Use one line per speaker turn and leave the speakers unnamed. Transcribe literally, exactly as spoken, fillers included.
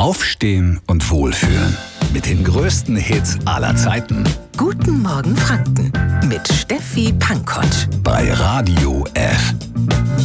Aufstehen und wohlfühlen. Mit den größten Hits aller Zeiten.
Guten Morgen Franken mit Steffi Pankoć.
Bei Radio F.